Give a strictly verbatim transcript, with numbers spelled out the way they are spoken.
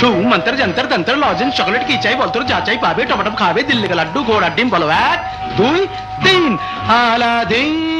ছু মন্তর যন্তর তন্তর লজেন চকলেট কি চাই বলতর যা চাই পাবে টপটপ খাবে দিল্লি কা লাড্ডু ঘোড়ার ডিম বলো এক দুই তিন আলাদিন